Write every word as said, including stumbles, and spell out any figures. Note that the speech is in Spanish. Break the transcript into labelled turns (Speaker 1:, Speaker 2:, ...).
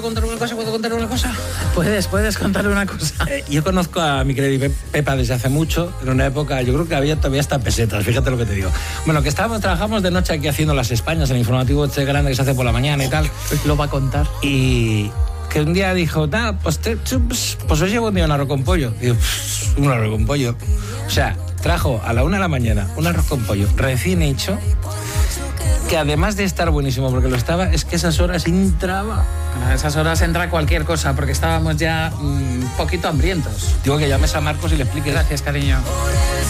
Speaker 1: ¿Contar una cosa? ¿Puedo contar una cosa?
Speaker 2: Puedes, puedes contar una cosa.
Speaker 1: Eh, yo conozco a mi querida Pepa desde hace mucho, en una época, yo creo que había todavía hasta pesetas, fíjate lo que te digo. Bueno, que estábamos, trabajamos de noche aquí haciendo las Españas, el informativo este grande que se hace por la mañana y tal.
Speaker 2: Lo va a contar.
Speaker 1: Y que un día dijo, nah, pues, te, pues, pues os llevo un día un arroz con pollo. Y yo, un arroz con pollo. O sea, trajo a la una de la mañana un arroz con pollo recién hecho, que además de estar buenísimo porque lo estaba, es que esas horas entraba.
Speaker 2: A esas horas entra cualquier cosa, porque estábamos ya un mm, poquito hambrientos.
Speaker 1: Digo que llames a Marcos y le expliques.
Speaker 2: Gracias, cariño.